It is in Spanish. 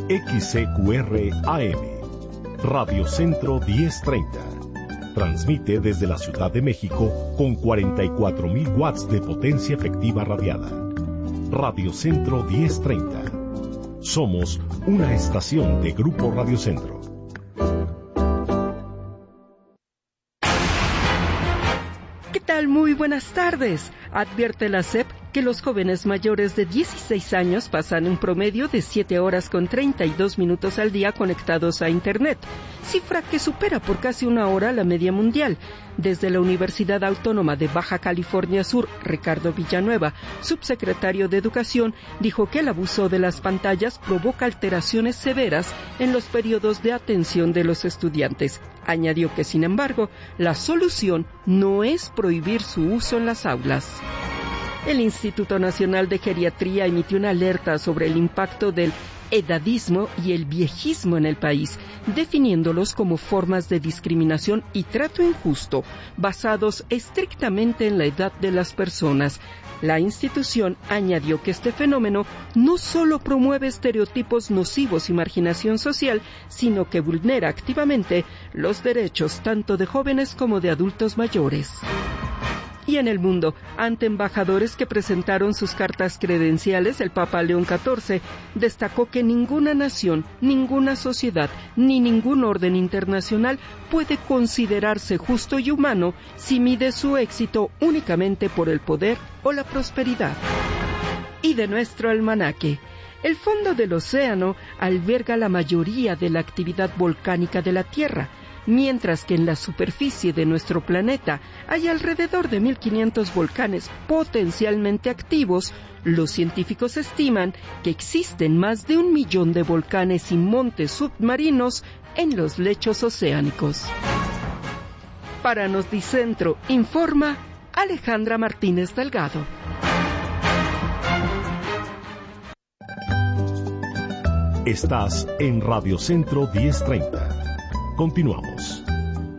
XCQR AM, Radio Centro 1030. Transmite desde la Ciudad de México con 44,000 watts de potencia efectiva radiada. Radio Centro 1030. Somos una estación de Grupo Radio Centro. ¿Qué tal? Muy buenas tardes. Advierte la SEP que los jóvenes mayores de 16 años pasan un promedio de 7 horas con 32 minutos al día conectados a Internet, cifra que supera por casi una hora la media mundial. Desde la Universidad Autónoma de Baja California Sur, Ricardo Villanueva, subsecretario de Educación, dijo que el abuso de las pantallas provoca alteraciones severas en los periodos de atención de los estudiantes. Añadió que, sin embargo, la solución no es prohibir su uso en las aulas. El Instituto Nacional de Geriatría emitió una alerta sobre el impacto del edadismo y el viejismo en el país, definiéndolos como formas de discriminación y trato injusto, basados estrictamente en la edad de las personas. La institución añadió que este fenómeno no solo promueve estereotipos nocivos y marginación social, sino que vulnera activamente los derechos tanto de jóvenes como de adultos mayores. Y en el mundo, ante embajadores que presentaron sus cartas credenciales, el Papa León XIV destacó que ninguna nación, ninguna sociedad, ni ningún orden internacional puede considerarse justo y humano si mide su éxito únicamente por el poder o la prosperidad. Y de nuestro almanaque. El fondo del océano alberga la mayoría de la actividad volcánica de la Tierra, mientras que en la superficie de nuestro planeta hay alrededor de 1.500 volcanes potencialmente activos. Los científicos estiman que existen más de 1 millón de volcanes y montes submarinos en los lechos oceánicos. Para Noticentro informa Alejandra Martínez Delgado. Estás en Radio Centro 1030. Continuamos.